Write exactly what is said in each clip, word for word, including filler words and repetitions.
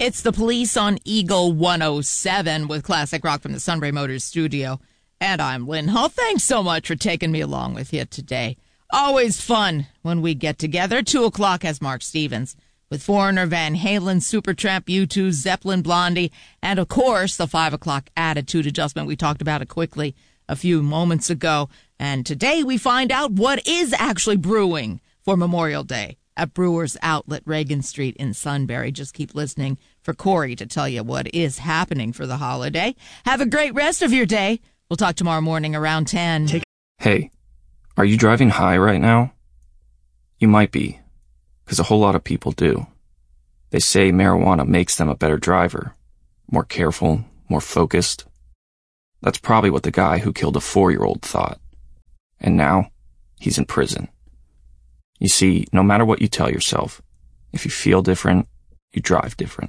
It's the Police on Eagle one oh seven with classic rock from the Sunbury Motors studio. And I'm Lynn Hull. Thanks so much for taking me along with you today. Always fun when we get together. Two o'clock has Mark Stevens with Foreigner, Van Halen, Supertramp, U two, Zeppelin, Blondie, and of course the five o'clock attitude adjustment. We talked about it quickly a few moments ago. And today we find out what is actually brewing for Memorial Day at Brewers Outlet, Reagan Street in Sunbury. Just keep listening for Corey to tell you what is happening for the holiday. Have a great rest of your day. We'll talk tomorrow morning around ten. Hey, are you driving high right now? You might be, because a whole lot of people do. They say marijuana makes them a better driver, more careful, more focused. That's probably what the guy who killed a four-year-old thought. And now, he's in prison. You see, no matter what you tell yourself, if you feel different, you drive different.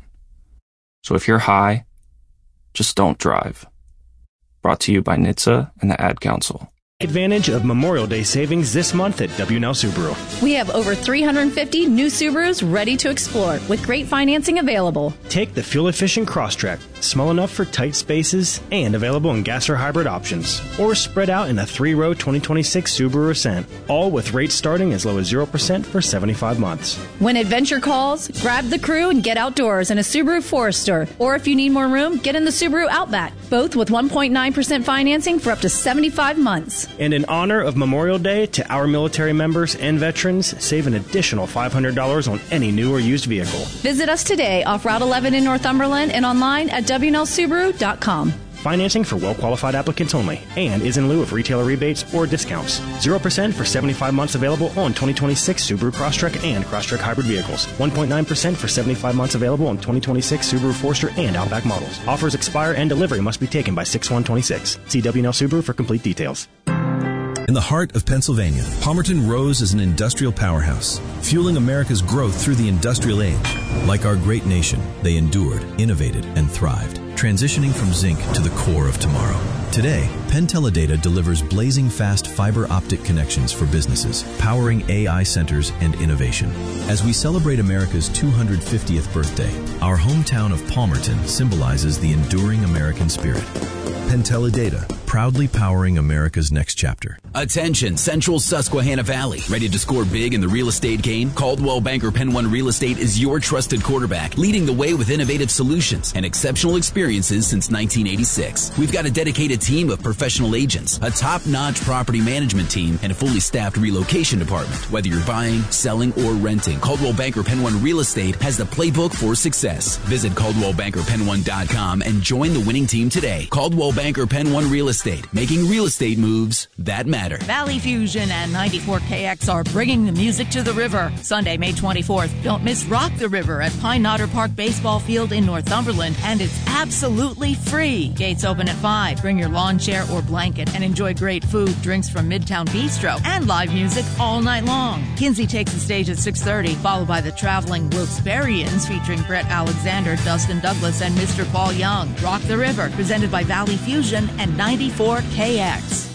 So if you're high, just don't drive. Brought to you by N H T S A and the Ad Council. Take advantage of Memorial Day savings this month at W and L Subaru. We have over three hundred fifty new Subarus ready to explore with great financing available. Take the fuel-efficient Crosstrek, small enough for tight spaces and available in gas or hybrid options. Or spread out in a three-row twenty twenty-six Subaru Ascent, all with rates starting as low as zero percent for seventy-five months. When adventure calls, grab the crew and get outdoors in a Subaru Forester. Or if you need more room, get in the Subaru Outback, both with one point nine percent financing for up to seventy-five months. And in honor of Memorial Day, to our military members and veterans, save an additional five hundred dollars on any new or used vehicle. Visit us today off Route eleven in Northumberland and online at W N L Subaru dot com. Financing for well-qualified applicants only and is in lieu of retailer rebates or discounts. zero percent for seventy-five months available on twenty twenty-six Subaru Crosstrek and Crosstrek hybrid vehicles. one point nine percent for seventy-five months available on twenty twenty-six Subaru Forester and Outback models. Offers expire and delivery must be taken by six one twenty-six. See W and L Subaru for complete details. In the heart of Pennsylvania, Palmerton rose as an industrial powerhouse, fueling America's growth through the industrial age. Like our great nation, they endured, innovated, and thrived, transitioning from zinc to the core of tomorrow. Today, Penn Teledata delivers blazing fast fiber optic connections for businesses, powering A I centers and innovation. As we celebrate America's two hundred fiftieth birthday, our hometown of Palmerton symbolizes the enduring American spirit. Penn Teledata, proudly powering America's next chapter. Attention, Central Susquehanna Valley. Ready to score big in the real estate game? Caldwell Banker Penn One Real Estate is your trusted quarterback, leading the way with innovative solutions and exceptional experiences since nineteen eighty-six. We've got a dedicated team of professional agents, a top-notch property management team, and a fully staffed relocation department. Whether you're buying, selling, or renting, Caldwell Banker Penn One Real Estate has the playbook for success. Visit Caldwell Banker Penn One dot com and join the winning team today. Caldwell Banker Penn One Real Estate, making real estate moves that matter. Valley Fusion and ninety-four K X are bringing the music to the river. Sunday, May twenty-fourth. Don't miss Rock the River at Pine Knotter Park Baseball Field in Northumberland, and it's absolutely free. Gates open at five. Bring your lawn chair or blanket and enjoy great food, drinks from Midtown Bistro, and live music all night long. Kinsey takes the stage at six thirty, followed by the Traveling Wilkes-Barrians featuring Brett Alexander, Dustin Douglas, and Mister Paul Young. Rock the River, presented by Valley Fusion and ninety-four K X.